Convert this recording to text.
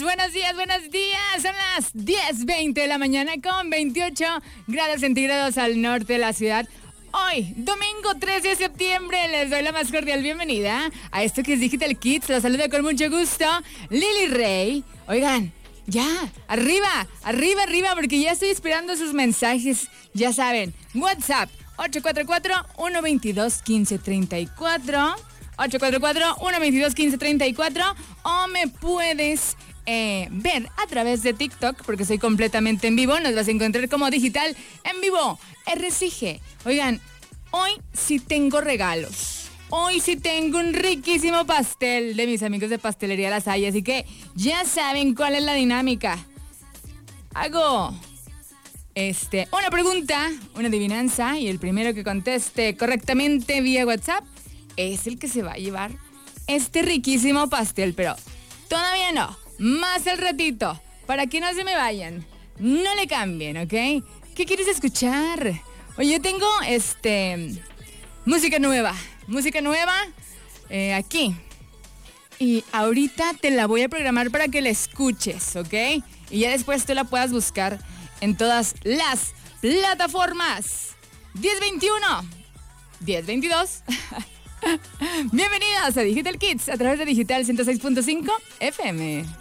buenos días. Son las 10:20 de la mañana con 28 grados centígrados al norte de la ciudad. Hoy, domingo 13 de septiembre, les doy la más cordial bienvenida a esto que es Digital Kids. Los saludo con mucho gusto, Lili Rey. Oigan, ya, arriba, porque ya estoy esperando sus mensajes. Ya saben, WhatsApp 844-122-1534. 844-122-1534 o me puedes ver a través de TikTok porque soy completamente en vivo. Nos vas a encontrar como Digital en Vivo RCG. Oigan, hoy sí tengo regalos. Hoy sí tengo un riquísimo pastel de mis amigos de Pastelería La Salle. Así que ya saben cuál es la dinámica. Hago una pregunta, una adivinanza y el primero que conteste correctamente vía WhatsApp es el que se va a llevar este riquísimo pastel, pero todavía no, más al ratito, para que no se me vayan, no le cambien, ¿ok? ¿Qué quieres escuchar? Oye, yo tengo, música nueva, aquí, y ahorita te la voy a programar para que la escuches, ¿ok? Y ya después tú la puedas buscar en todas las plataformas. 1021, 1022. Bienvenidos a Digital Kids a través de Digital 106.5 FM.